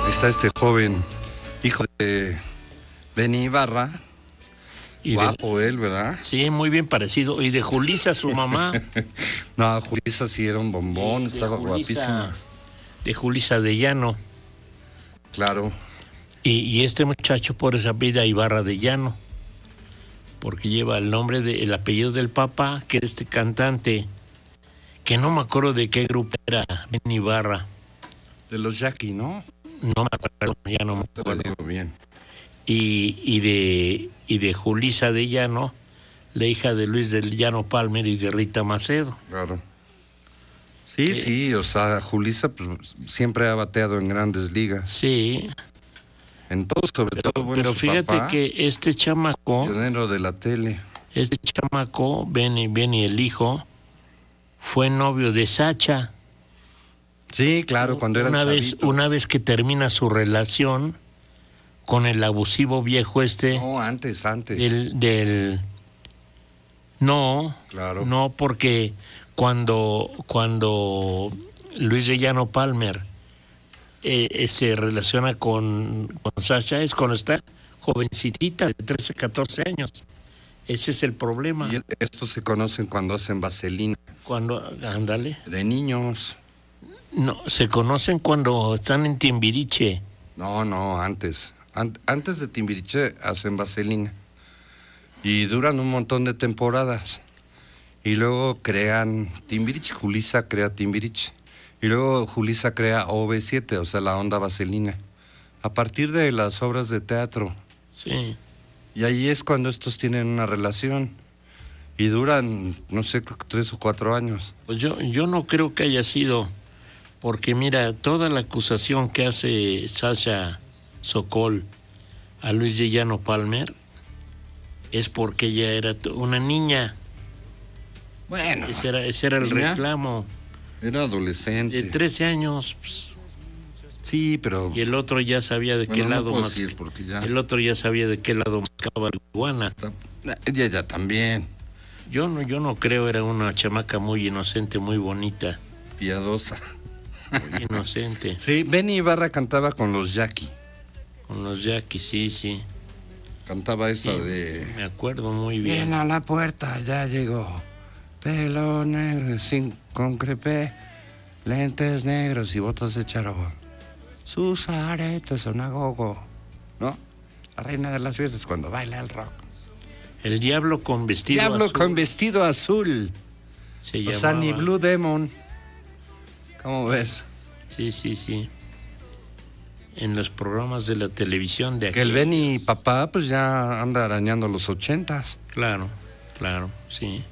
Está este joven, hijo de Benny Ibarra. Y guapo él, ¿verdad? Sí, muy bien parecido. Y de Julisa, su mamá. No, Julisa sí era un bombón, estaba guapísima. De Julisa de Llano. Claro. Y este muchacho por esa vida Ibarra de Llano, porque lleva el nombre el apellido del papá, que es este cantante, que no me acuerdo de qué grupo era, Benny Ibarra. De los Jackie, ¿no? No me acuerdo, ya no me Te lo acuerdo. digo bien. Y de Julisa de Llano, la hija de Luis del Llano Palmer y de Rita Macedo. Claro. Sí, sí, o sea, Julisa pues, siempre ha bateado en grandes ligas. Sí. En todo, sobre todo, bueno, pero fíjate papá, que este chamaco, pionero de la tele. Benny el hijo, fue novio de Sacha. Sí, claro, cuando era chavito. Una vez que termina su relación con el abusivo viejo este. No, antes. No, claro. No, porque cuando Luis de Llano Palmer se relaciona con Sasha, es cuando está jovencitita, de 13, 14 años. Ese es el problema. Y estos se conocen cuando hacen vaselina. Ándale. De niños. No, se conocen cuando están en Timbiriche. No, antes. Antes de Timbiriche hacen vaselina. Y duran un montón de temporadas. Y luego crean Timbiriche. Julisa crea Timbiriche. Y luego Julisa crea OV7, o sea, la onda vaselina. A partir de las obras de teatro. Sí. Y ahí es cuando estos tienen una relación. Y duran, no sé, 3 o 4 años. Pues yo no creo que haya sido, porque mira, toda la acusación que hace Sasha Sokol a Luis de Llano Palmer es porque ella era una niña. Bueno. Ese era el reclamo. Era adolescente. De 13 años. Pues, sí, pero... Y el otro ya sabía de qué lado más... El otro ya sabía de qué lado mascaba la iguana. Ella también. Yo no creo, era una chamaca muy inocente, muy bonita. Piadosa. Muy inocente. Sí, Benny Ibarra cantaba con los Jackie. Con los Jackie, sí. Cantaba esa sí, de... Me acuerdo muy bien. Bien a la puerta, ya llegó. Pelo negro, con crepé, lentes negros y botas de charol. Sus aretes son a gogo, ¿no? La reina de las fiestas cuando baila el rock. El diablo con vestido azul. Diablo con vestido azul. Se llamaba. Sunny Blue Demon. ¿Cómo ves? Sí. En los programas de la televisión de aquí. Que el Benny papá pues ya anda arañando los 80s. Claro, sí.